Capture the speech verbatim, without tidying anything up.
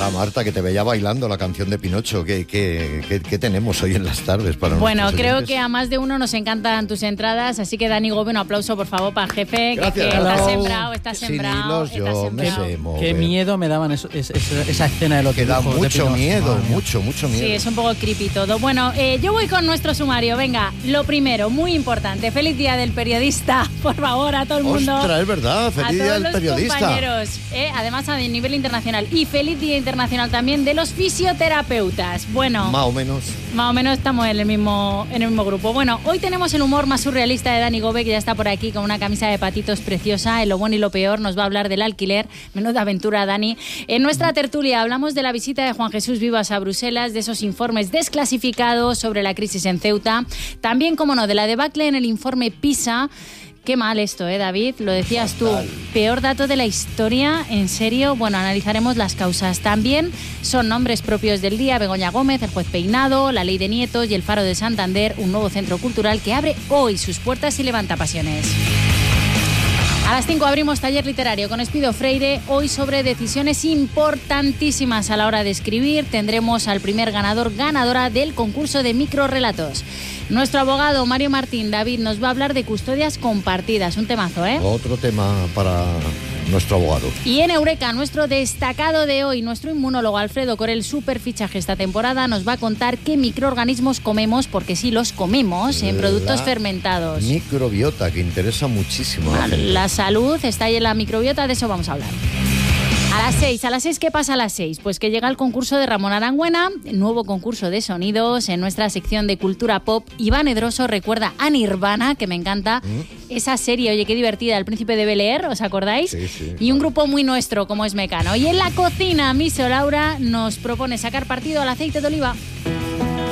Hola Marta, que te veía bailando la canción de Pinocho. ¿Qué, qué, qué, qué tenemos hoy en las tardes para Bueno, creo oyentes? que a más de uno nos encantan tus entradas, así que Dani Gobe, un aplauso por favor para el jefe, que, que está sembrado, está sembrado. Sin hilos está yo sembrado. me sé mover. Qué miedo me daban eso, es, es, esa escena de lo que da mucho miedo, mucho, mucho miedo. Sí, es un poco creepy todo. Bueno, eh, yo voy con nuestro sumario. Venga, lo primero, muy importante, feliz día del periodista, por favor, a todo el mundo. Ostras, es verdad, feliz a día todos del los periodista. Compañeros, eh, además a nivel internacional. Y feliz día internacional también de los fisioterapeutas. Bueno, más o menos. Más o menos estamos en el mismo en el mismo grupo. Bueno, hoy tenemos el humor más surrealista de Dani Gobe, que ya está por aquí con una camisa de patitos preciosa. En lo bueno y lo peor nos va a hablar del alquiler. Menuda aventura, Dani. En nuestra tertulia hablamos de la visita de Juan Jesús Vivas a Bruselas, de esos informes desclasificados sobre la crisis en Ceuta. También, como no, de la debacle en el informe PISA. Qué mal esto, ¿eh, David? Lo decías tú. Peor dato de la historia, en serio. Bueno, analizaremos las causas. También son nombres propios del día: Begoña Gómez, el juez Peinado, la Ley de Nietos y el Faro de Santander, un nuevo centro cultural que abre hoy sus puertas y levanta pasiones. A las cinco abrimos taller literario con Espido Freire, hoy sobre decisiones importantísimas a la hora de escribir. Tendremos al primer ganador, ganadora del concurso de microrelatos. Nuestro abogado Mario Martín, David, nos va a hablar de custodias compartidas, un temazo, ¿eh? Otro tema para nuestro abogado. Y en Eureka, nuestro destacado de hoy, nuestro inmunólogo Alfredo Corel, super fichaje esta temporada, nos va a contar qué microorganismos comemos, porque sí los comemos en productos la fermentados. Microbiota, que interesa muchísimo a la gente. La salud está ahí en la microbiota, de eso vamos a hablar. A las seis, a las seis, ¿qué pasa a las seis? Pues que llega el concurso de Ramón Arangüena, nuevo concurso de sonidos en nuestra sección de cultura pop. Iván Edroso recuerda a Nirvana, que me encanta, ¿Mm? esa serie, oye, qué divertida, El Príncipe de Bel-Air, ¿os acordáis? Sí, sí. Y un grupo muy nuestro, como es Mecano. Y en la cocina, Miso Laura nos propone sacar partido al aceite de oliva.